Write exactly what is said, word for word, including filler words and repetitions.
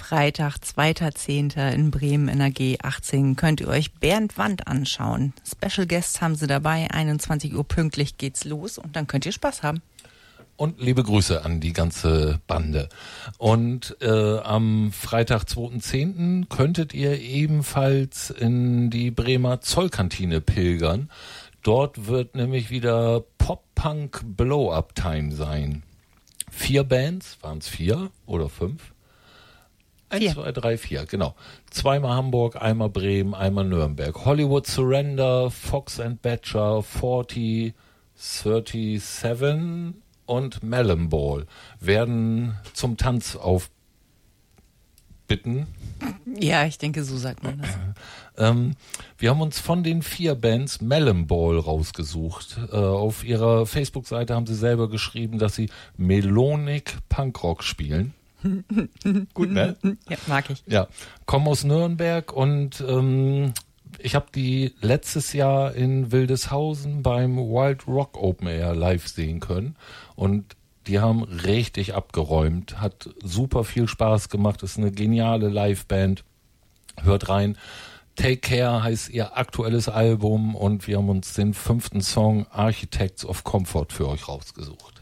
Freitag, zweiter zehnter in Bremen in der G achtzehn könnt ihr euch Bernd Wandt anschauen. Special Guests haben sie dabei, einundzwanzig Uhr pünktlich geht's los und dann könnt ihr Spaß haben. Und liebe Grüße an die ganze Bande. Und äh, am Freitag, zweiter zehnter könntet ihr ebenfalls in die Bremer Zollkantine pilgern. Dort wird nämlich wieder Pop-Punk Blow-Up-Time sein. Vier Bands, waren es vier oder fünf? Eins, vier. zwei, drei, vier, genau. Zweimal Hamburg, einmal Bremen, einmal Nürnberg. Hollywood Surrender, Fox and Badger, vierzig, siebenunddreißig und Melon Ball werden zum Tanz aufbitten. Ja, ich denke, so sagt man das. Ähm, wir haben uns von den vier Bands Melon Ball rausgesucht. Äh, auf ihrer Facebook-Seite haben sie selber geschrieben, dass sie Melonic Punkrock spielen. Gut, ne? Ja, mag ich. Ja, kommen aus Nürnberg und ähm, ich habe die letztes Jahr in Wildeshausen beim Wild Rock Open Air live sehen können und die haben richtig abgeräumt, hat super viel Spaß gemacht, ist eine geniale Liveband. Hört rein. Take Care heißt ihr aktuelles Album und wir haben uns den fünften Song Architects of Comfort für euch rausgesucht.